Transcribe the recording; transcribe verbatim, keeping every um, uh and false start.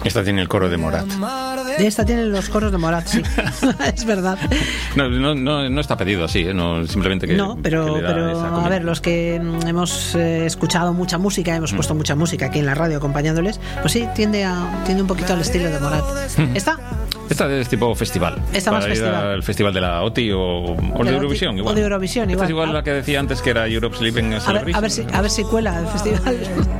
Esta tiene el coro de Morat. Esta tiene los coros de Morat, sí. Es verdad. No, no, no, no está pedido así, ¿eh? No, simplemente que. No, pero, que le da pero esa a comedia. ver, los que hemos eh, escuchado mucha música, hemos mm. puesto mucha música aquí en la radio acompañándoles, pues sí, tiende a tiende un poquito al estilo de Morat. ¿Esta? Esta es tipo festival. Esta más para ir festival. al festival de la O T I o, o de, de Eurovisión, O igual. de Eurovisión, igual. Esta es igual a... la que decía antes que era Europe Sleeping a ver, a ver si, a ver si cuela el festival.